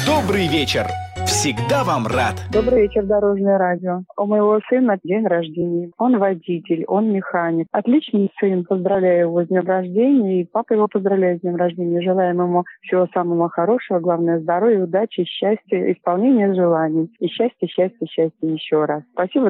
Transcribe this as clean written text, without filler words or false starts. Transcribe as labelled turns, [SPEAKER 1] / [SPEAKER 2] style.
[SPEAKER 1] Добрый вечер. Всегда вам рад.
[SPEAKER 2] Добрый вечер, Дорожное радио. У моего сына день рождения. Он водитель, он механик. Отличный сын. Поздравляю его с днем рождения. И папа его поздравляет с днем рождения. Желаем ему всего самого хорошего. Главное, здоровья, удачи, счастья, исполнения желаний. И счастья, счастья, счастья еще раз. Спасибо.